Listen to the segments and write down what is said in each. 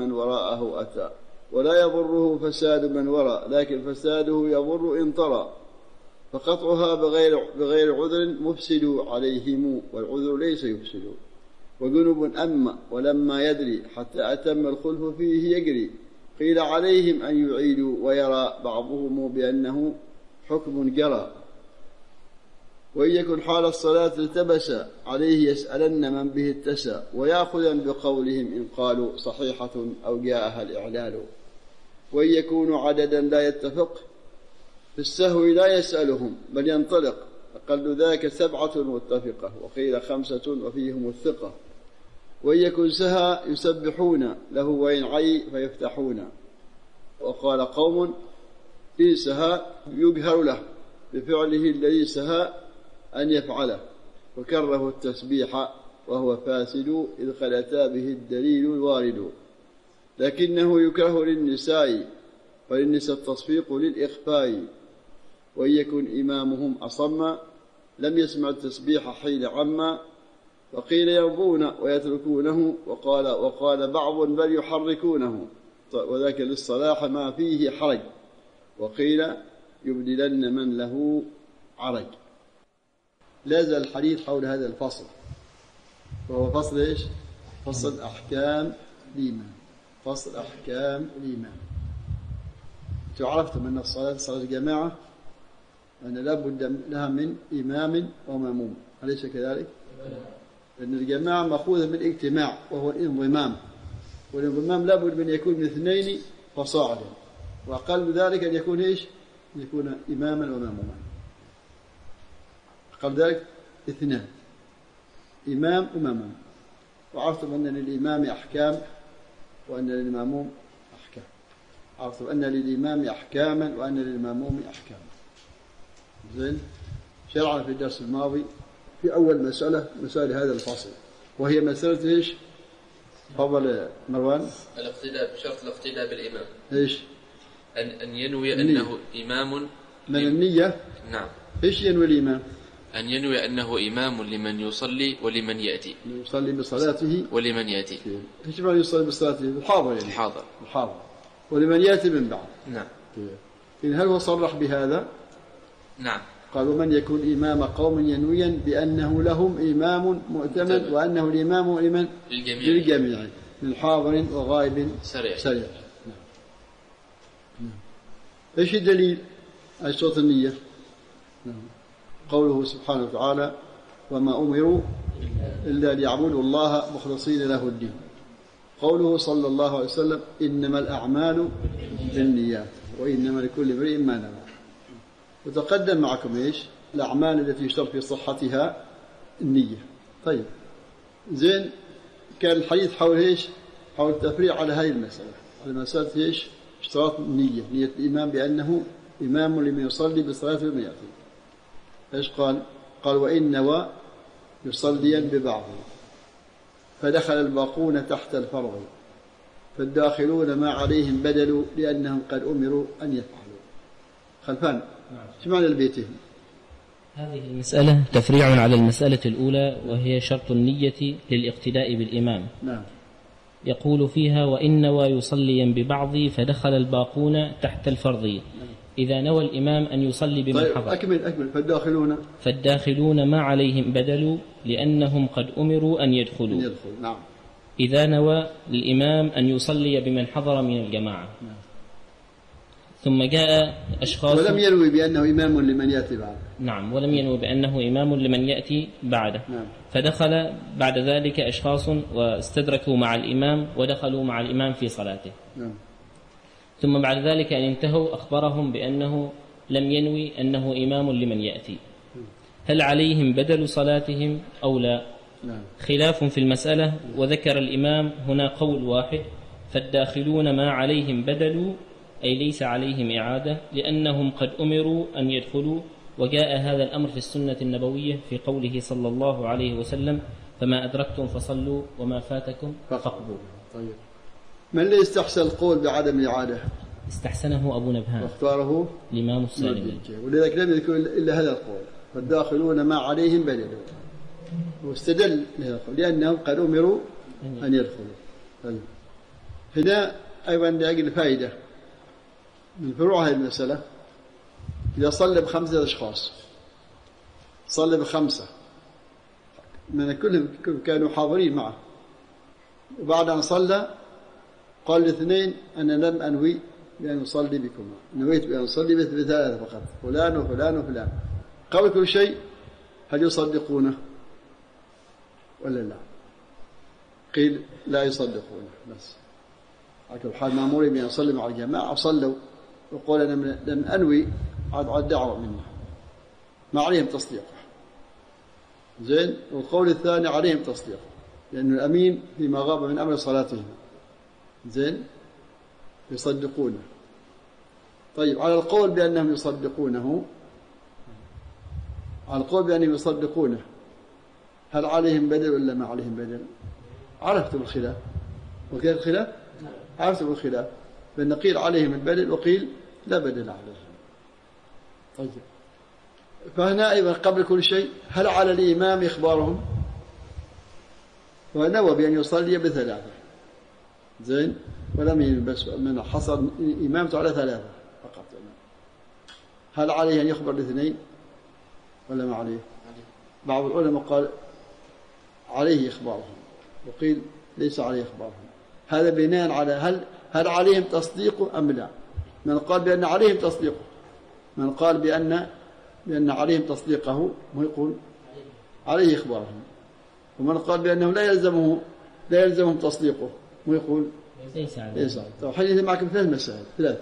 من وراءه أتى، ولا يضره فساد من وراء، لكن فساده يضر إن طرى، فقطعها بغير عذر مفسد عليهم، والعذر ليس يفسد. وذنب أما ولما يدري حتى أتم الخلف فيه يجري، قيل عليهم أن يعيدوا، ويرى بعضهم بأنه حكم جرى. وإن يكن حال الصلاة التبس عليه يسألن من به اتسى، ويأخذا بقولهم إن قالوا صحيحة أو جاءها الإعلال. وإن يكونوا عددا لا يتفق في السهو لا يسألهم بل ينطلق، أقل ذاك 7 متفقة، وقيل 5 وفيهم الثقة. وإن يكن سهى يسبحون له، وإن عي فيفتحون. وقال قوم إن سهى يجهر له بفعله الذي سهى أن يفعله، وكره التسبيح وهو فاسد إذ خلتا به الدليل الوارد. لكنه يكره للنساء، وللنساء التصفيق للإخفاء. وإن يكن إمامهم أصم لم يسمع التسبيح حين عما، وقيل يرضون ويتركونه، وقال بعض بل يحركونه، وذاك للصلاح ما فيه حرج. وقيل يبدلن من له عرج. لازال الحديث حول هذا الفصل، وهو فصل إيش؟ فصل أحكام الإمام. فصل أحكام الإمام. عرفتم أن صلاة الجماعة أن لا بد لها من إمام ومأموم، أليس كذلك؟ لأن الجماعة مأخوذة من الاجتماع وهو الانضمام، والانضمام لا بد من يكون من 2 فصاعدا، وأقل ذلك أن يكون إيش؟ أن يكون إماما ومأموما. أقل ذلك 2 إمام ومأموم. وعرفتم أن للإمام أحكام وأن للمأموم أحكام. عرفتم أن للإمام أحكاما وأن للمأموم أحكاما. زين. شرعنا في الدرس الماضي في أول مسألة هذا الفصل، وهي مسألة إيش؟ تفضل مروان. الاقتداء، بشرط الاقتداء بالإمام. إيش؟ أن ينوي أنه إمام من النية. نعم. إيش ينوي الإمام؟ أن ينوي أنه إمام لمن يصلي ولمن يأتي. يصلي بصلاته ولمن يأتي. إيش معنى يصلي بصلاته؟ الحاضر يعني. الحاضر. ولمن يأتي من بعد. نعم. هل هو صرح بهذا؟ نعم. قال ومن يكون إمام قوم ينويا بأنه لهم إمام مؤتمن، وأنه الإمام لمن؟ للجميع من حاضر وغائب سريع. نعم. إيش الدليل؟ أي صوت النية. نعم. قوله سبحانه وتعالى وما أمروا إلا ليعبدوا الله مخلصين له الدين. قوله صلى الله عليه وسلم إنما الأعمال بالنيات وإنما لكل امرئ ما نوى. وتقدم معكم إيش؟ الأعمال التي يشترط في صحتها النية. طيب زين، كان الحديث حول إيش؟ حول التفريع على هذه المسألة، على مسألة إيش؟ اشتراط النية، نية الإمام بأنه إمام لمن يصلي بالصلاة ومن يأتي. إيش قال؟ قال وإن نوى يصليا ببعضه فدخل الباقون تحت الفرض، فالداخلون ما عليهم بدلوا لأنهم قد أمروا أن يفعلوا. خلفان شو معنى البيتين؟ هذه المسألة تفريع على المسألة الأولى، وهي شرط النية للاقتداء بالإمام. نعم. يقول فيها وإن نوى يصليا ببعض فدخل الباقون تحت الفرض. إذا نوى الإمام أن يصلي بمن طيب حضر. أكمل. فالداخلون ما عليهم بدل لأنهم قد أمروا أن يدخلوا. نعم. إذا نوى الإمام أن يصلي بمن حضر من الجماعة. نعم. ثم جاء أشخاص ولم ينوي بأنه إمام لمن يأتي بعده. نعم، ولم ينوي بأنه إمام لمن يأتي بعده. نعم. فدخل بعد ذلك أشخاص واستدركوا مع الإمام ودخلوا مع الإمام في صلاته. نعم. ثم بعد ذلك أن انتهوا أخبرهم بأنه لم ينوي أنه إمام لمن يأتي. هل عليهم بدل صلاتهم أو لا؟ نعم. خلاف في المسألة. وذكر الإمام هنا قول واحد، فالداخلون ما عليهم بدل، أي ليس عليهم إعادة لأنهم قد أمروا أن يدخلوا. وجاء هذا الأمر في السنة النبوية في قوله صلى الله عليه وسلم فما أدركتم فصلوا وما فاتكم فاقضوا. طيب من اللي استحسن القول بعدم الإعادة؟ استحسنه أبو نبهان واختاره الإمام السالمي، ولذلك لم يذكر إلا هذا القول فالداخلون ما عليهم بدل، واستدل لأنهم قد أمروا أن يدخلوا. طيب هنا أيضا لأجل فائدة من فروع هذه المسألة، إذا صلى ب5 أشخاص، صلى ب5 من كلهم كانوا حاضرين معه، وبعد أن صلى قال ل2 أنا لم أنوي بأن أصلي بكم، نويت بأن أصلي ب3 فقط، فلان وفلان وفلان. قبل كل شيء هل يصدقونه ولا لا؟ قيل لا يصدقونه، بس على كل حال مأمورين بأن يصلي مع الجماعة، وصلوا وقال أنا لم أنوي على الدعوة منه، ما عليهم تصديقه. زين. والقول الثاني عليهم تصديقه، لأن الأمين فيما غاب من أمر صلاتهم. زين. يصدقونه. طيب على القول بأنهم يصدقونه، على القول بأنهم يصدقونه، هل عليهم بدل ولا ما عليهم بدل؟ عرفتم الخلاف؟ وكيف الخلاف؟ عرفتم الخلاف، بأن قيل عليهم البدل وقيل لا بدل عليهم. طيب فهنا أيضا قبل كل شيء هل على الإمام إخبارهم؟ ونوى بأن يصلي ب3. زين. ولم يلبس من حصل إمامته على 3 فقط. هل عليه أن يخبر ل2 ولا ما عليه؟ بعض العلماء قال عليه إخبارهم، وقيل ليس عليه إخبارهم. هذا بناء على هل عليهم تصديقه أم لا؟ من قال بأن عليهم تصديقه، من قال بأن عليهم تصديقه ويقول عليه إخبارهم، ومن قال بأنه لا يلزمهم تصديقه ويقول ليس عليه. طيب حديث معكم 3 مسائل، 3.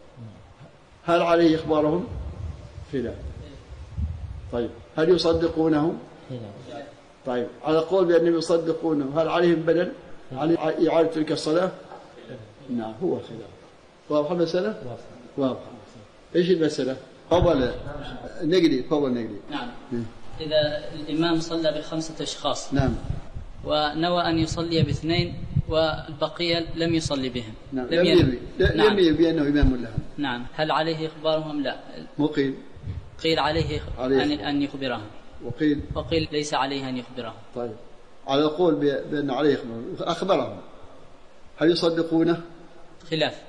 هل عليه إخبارهم؟ خلاف. طيب هل يصدقونه؟ طيب على قول بأنهم يصدقونه هل عليهم بدل على إعادة تلك الصلاة؟ نعم هو خلاف. واضح المسألة؟ واضح. إيش المسألة؟ فضل نقلي. نعم. إذا الإمام صلى ب5 أشخاص، نعم، ونوى أن يصلي ب2 والبقية لم يصلي بهم، نعم. لم يبي بأنه إمام لهم، نعم، هل عليه إخبارهم؟ لا. مقيل. قيل عليه أن يخبرهم، وقيل ليس عليه أن يخبرهم. طيب على القول بأن عليه أخبرهم، هل يصدقونه؟ خلاف.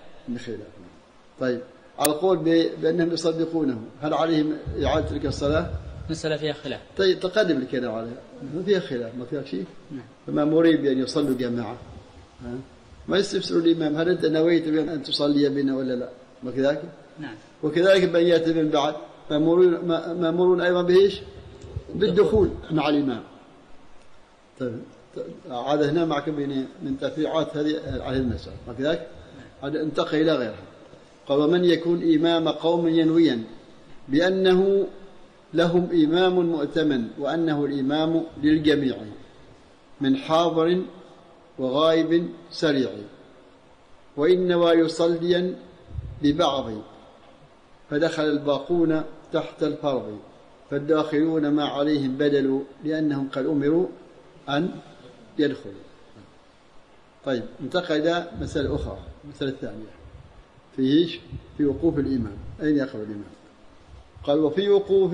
طيب على القول بأنهم يصدقونه هل عليهم إعادة تلك الصلاة؟ مسألة فيها خلاف. طيب تقدم الكلام عليها، ما فيها خلاف، ما فيها شيء. نعم. فمأمورين بأن يصلوا جماعة، ما يستفسروا الإمام هل أنت نويت بأن تصلي بنا ولا لا، ما كذلك؟ نعم. وكذلك من يأتي من بعد مأمورون أيضا بإيش؟ بالدخول مع الإمام. طيب عاد هنا معكم من تفريعات هذه المسألة، ما كذلك؟ عاد انتقل إلى غيرها. قال ومن يكون إمام قوم ينويا بأنه لهم إمام مؤتمن وأنه الإمام للجميع من حاضر وغائب سريع، وإن نوى يصليا ببعض فدخل الباقون تحت الفرض، فالداخلون ما عليهم بدل لأنهم قد أمروا أن يدخلوا. طيب انتقل إلى مسألة أخرى، مسألة الثانية في وقوف الإمام. أين يقف الإمام؟ قال وفي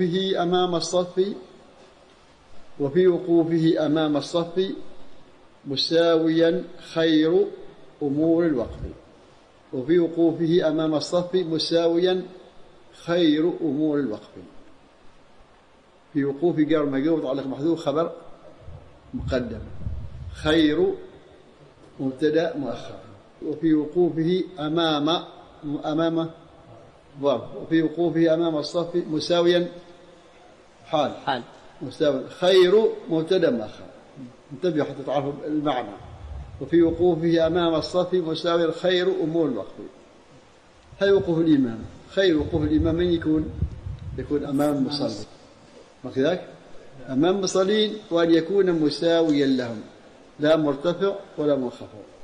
وقوفه أمام الصف مساويا خير أمور الوقف. وفي وقوفه أمام الصف مساويا خير أمور الوقف. في وقوف جار مجرور متعلق محذوف خبر مقدم، خير مبتدأ مؤخر. وفي وقوفه أمام ضرب. وفي وقوفه أمام الصف مساويا حال مساوي خير مبتدأ مؤخر. انتبهوا حتى تعرفوا المعنى. وفي وقوفه أمام الصف مساوي خير أمور الوقف. هل وقوف الإمام خير وقوف الإمام من يكون أمام المصلي، ما كذلك؟ أمام المصلين، وأن يكون مساويا لهم لا مرتفع ولا منخفض،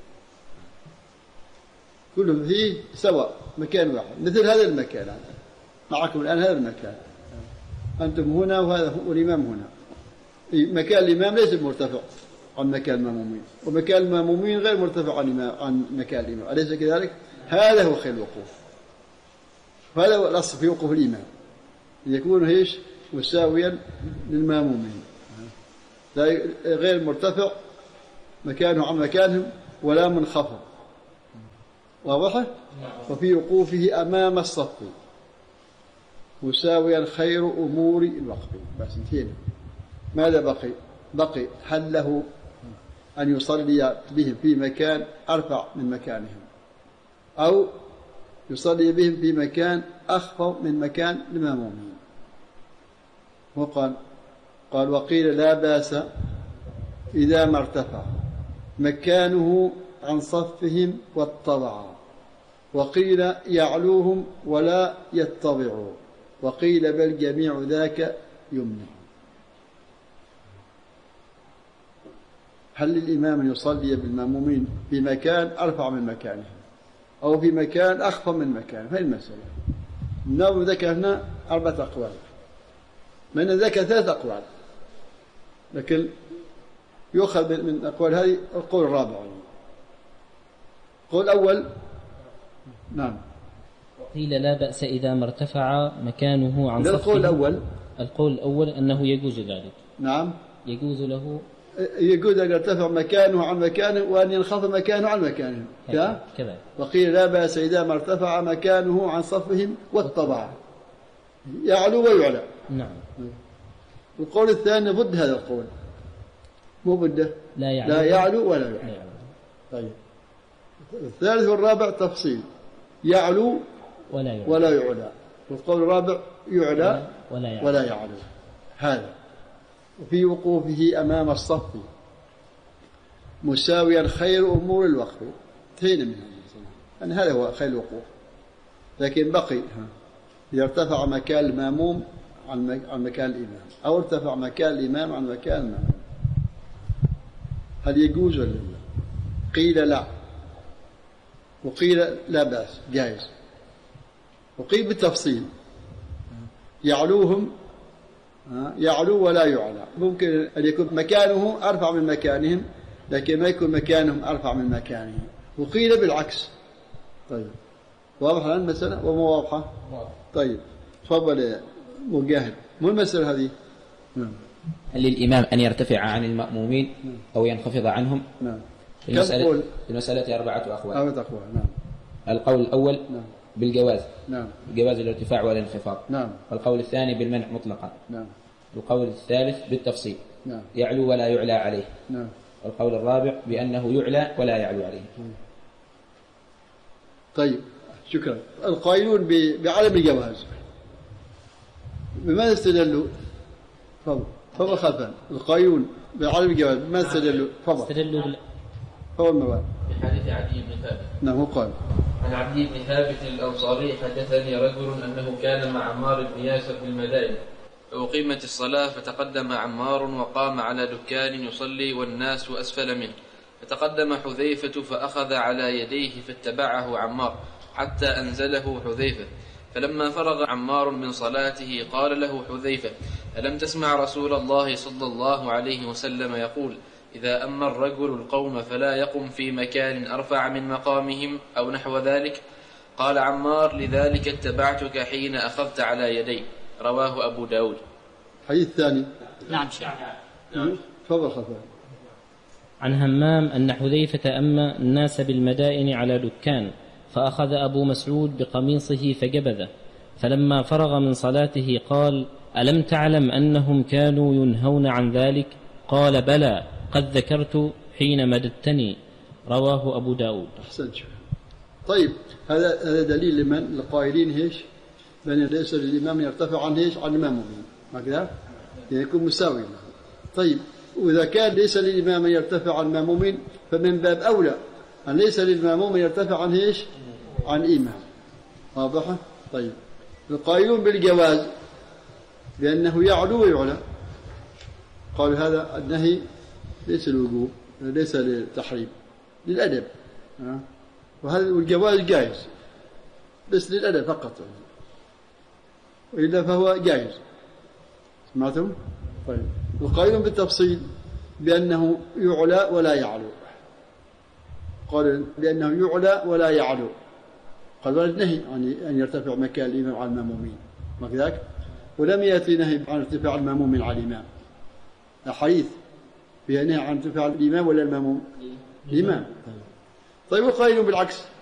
كلهم فيه سواء، مكان واحد، مثل هذا المكان معكم الآن. هذا المكان أنتم هنا وهذا هو الإمام هنا. مكان الإمام ليس مرتفع عن مكان المأمومين، ومكان المأمومين غير مرتفع عن مكان الإمام، أليس كذلك؟ هذا هو خير الوقوف. هذا هو الأصل في وقوف الإمام، يكون مساويا للمأمومين، غير مرتفع مكانه عن مكانهم ولا منخفض. واضح؟ وفي وقوفه أمام الصف مساويا خير أمور الوقف. بس انتهينا. ماذا بقي هل له أن يصلي بهم في مكان أرفع من مكانهم أو يصلي بهم في مكان أخفض من مكان المأمومين؟ قال وقيل لا بأس إذا ما ارتفع مكانه عن صفهم واتضع، وقيل يعلوهم ولا يتضعوا، وقيل بل جميع ذاك يمنع. هل للإمام أن يصلي بالمأمومين في مكان أرفع من مكانهم أو في مكان أخفض من مكانهم؟ هذه المسألة. النووي ذكر هنا 4 أقوال، من ذكر 3 أقوال، لكن يؤخذ من الأقوال هذه القول الرابع. القول الأول نعم قيل لا بأس إذا ما ارتفع مكانه عن صفه. القول الأول أنه يجوز ذلك. نعم يجوز له، يجوز أن يرتفع مكانه عن مكانه وأن ينخفض مكانه عن مكانه كذا. وقيل لا بأس إذا ما ارتفع مكانه عن صفهم واتضع، يعلو ويعلى. نعم. القول الثاني ضد هذا القول، مو ضده، لا يعلو ولا يعلى. طيب الثالث والرابع تفصيل، يعلو ولا يعلى. والقول الرابع يعلى ولا يعلو. هذا. وفي وقوفه أمام الصف مساويا خير أمور الوقف. انتهينا منها أن هذا هو خير الوقوف. لكن بقي إذا ارتفع مكان المأموم عن مكان الإمام أو ارتفع مكان الإمام عن مكان المأموم، هل يجوز ولا لا؟ قيل لا، وقيل لا بأس جائز، وقيل بالتفصيل يعلوهم يعلو ولا يعلى. ممكن أن يكون مكانه أرفع من مكانهم لكن ما يكون مكانهم أرفع من مكانهم، وقيل بالعكس. طيب واضح الآن المسألة ومو واضحة؟ طيب تفضل يا مجاهد، مو المسألة هذه؟ هل للإمام أن يرتفع عن المأمومين أو ينخفض عنهم؟ نعم. المسألة 4 أقوال. 4 أقوال. نعم. القول الأول بالجواز. نعم. جواز الارتفاع والانخفاض. نعم. القول الثاني بالمنع مطلقا. نعم. القول الثالث بالتفصيل. نعم. يعلو ولا يعلى عليه. نعم. القول الرابع بأنه يعلى ولا يعلو عليه. طيب شكرا. القائلون بعدم الجواز بماذا استدلوا؟ تفضل خلفا. القائلون بعدم الجواز بماذا استدلوا؟ استدلوا تفضل بحديث عدي بن ثابت. نعم. هو قال عن عدي بن ثابت الأنصاري حدثني رجل أنه كان مع عمار بن ياسر في المدائن، فأقيمت الصلاة فتقدم عمار وقام على دكان يصلي والناس أسفل منه، فتقدم حذيفة فأخذ على يديه فاتبعه عمار حتى أنزله حذيفة، فلما فرغ عمار من صلاته قال له حذيفة: ألم تسمع رسول الله صلى الله عليه وسلم يقول: إذا أما الرجل القوم فلا يقم في مكان أرفع من مقامهم أو نحو ذلك؟ قال عمار: لذلك اتبعتك حين أخذت على يدي. رواه أبو داود. حديث ثاني. نعم شيخ. تفضل خلفا. عن همام أن حذيفة أما الناس بالمدائن على دكان، فأخذ أبو مسعود بقميصه فجبذه، فلما فرغ من صلاته قال: ألم تعلم أنهم كانوا ينهون عن ذلك؟ قال: بلى، قد ذكرت حين مددتني. رواه أبو داود. أحسن. طيب هذا دليل لمن؟ القائلين هيش بأن ليس للإمام يرتفع عن هيش عن المأمومين، ما كذا يكون مساوي له. طيب وإذا كان ليس للإمام يرتفع عن المأمومين فمن باب أولى أن ليس للمأموم يرتفع عن هيش عن الإمام. واضحة؟ طيب القائلون بالجواز بأنه يعلو ويعلى قالوا هذا النهي ليس للوجوب، ليس للتحريم، للأدب. وهذا الجواز جائز بس للأدب فقط، وإلا فهو جائز. سمعتم؟ طيب القائلون بالتفصيل بأنه يعلى ولا يعلو، قال بأنه يعلى ولا يعلو، قال ولا نهي عن أن يرتفع مكان الإمام على المأمومين، ما كذاك؟ ولم يأتي نهي عن ارتفاع المأمومين على الإمام. حديث فيها نهي عن ارتفاع الإمام ولا المأموم؟ الإمام. طيب القائلون بالعكس